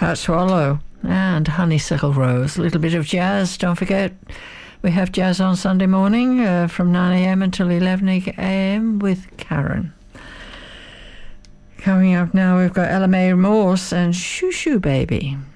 Cat Swallow and Honeysuckle Rose. A little bit of jazz. Don't forget, we have jazz on Sunday morning from 9 a.m. until 11 a.m. with Karen. Coming up now, we've got Ella Mae Morse and Shoo Shoo Baby.